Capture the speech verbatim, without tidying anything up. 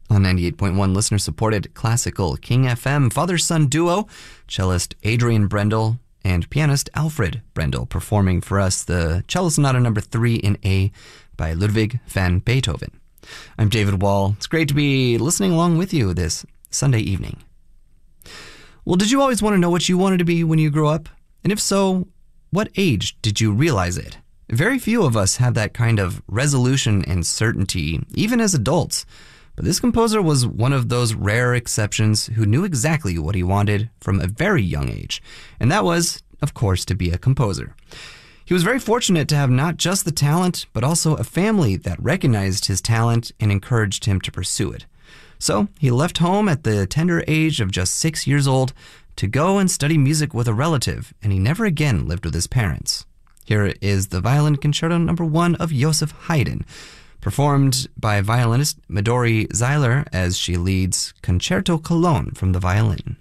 On ninety-eight point one listener-supported Classical King F M, father-son duo, cellist Adrian Brendel and pianist Alfred Brendel performing for us the Cello Sonata number three in A by Ludwig van Beethoven. I'm David Wall. It's great to be listening along with you this Sunday evening. Well, did you always want to know what you wanted to be when you grew up? And if so, what age did you realize it? Very few of us have that kind of resolution and certainty, even as adults. But this composer was one of those rare exceptions who knew exactly what he wanted from a very young age. And that was, of course, to be a composer. He was very fortunate to have not just the talent, but also a family that recognized his talent and encouraged him to pursue it. So he left home at the tender age of just six years old to go and study music with a relative, and he never again lived with his parents. Here is the Violin Concerto number one of Joseph Haydn, performed by violinist Midori Zeiler as she leads Concerto Cologne from the violin.